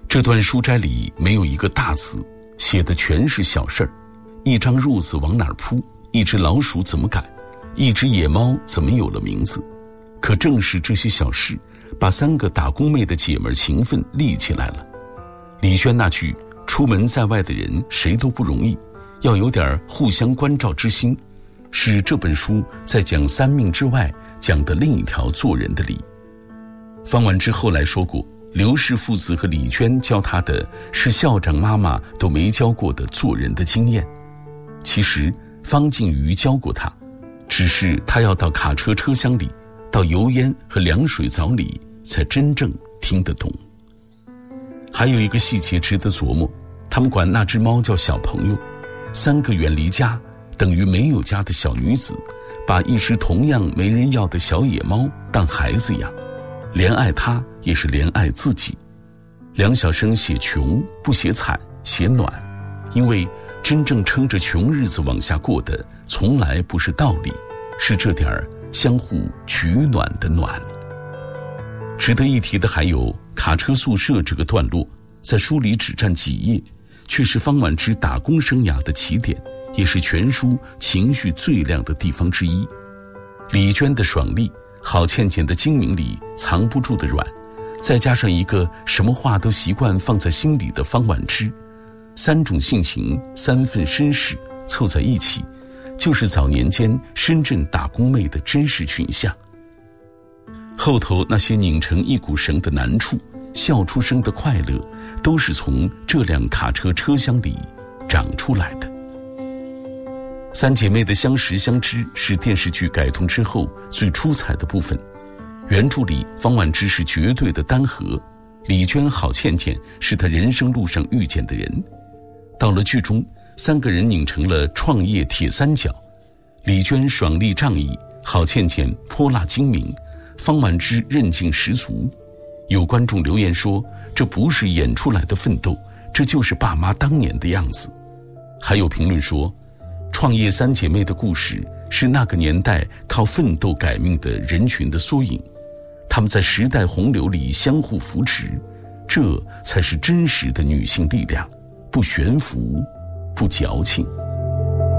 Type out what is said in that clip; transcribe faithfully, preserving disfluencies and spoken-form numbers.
这段书斋里没有一个大字，写的全是小事儿，一张褥子往哪儿铺，一只老鼠怎么赶，一只野猫怎么有了名字。可正是这些小事，把三个打工妹的姐们情分立起来了。李娟那句出门在外的人谁都不容易，要有点互相关照之心，是这本书在讲三命之外讲的另一条做人的理。方婉之后来说过，刘氏父子和李娟教他的是校长妈妈都没教过的做人的经验。其实方静瑜教过他，只是他要到卡车车厢里，到油烟和凉水澡里才真正听得懂。还有一个细节值得琢磨，他们管那只猫叫小朋友，三个远离家等于没有家的小女子，把一只同样没人要的小野猫当孩子养，怜爱它也是怜爱自己。梁晓声写穷不写惨，写暖，因为真正撑着穷日子往下过的从来不是道理，是这点儿相互取暖的暖。值得一提的还有卡车宿舍这个段落，在书里只占几页，却是方婉之打工生涯的起点，也是全书情绪最亮的地方之一。李娟的爽利，郝倩倩的精明里藏不住的软，再加上一个什么话都习惯放在心里的方婉之，三种性情，三份身世凑在一起，就是早年间深圳打工妹的真实群像。后头那些拧成一股绳的难处，笑出声的快乐，都是从这辆卡车车厢里长出来的。三姐妹的相识相知是电视剧改动之后最出彩的部分。原著里方婉之是绝对的单核，李娟、郝倩倩是她人生路上遇见的人。到了剧中，三个人拧成了创业铁三角，李娟爽利仗义，郝倩倩泼辣精明，方婉之韧劲十足。有观众留言说，这不是演出来的奋斗，这就是爸妈当年的样子。还有评论说，创业三姐妹的故事是那个年代靠奋斗改命的人群的缩影，她们在时代洪流里相互扶持，这才是真实的女性力量，不悬浮，不矫情。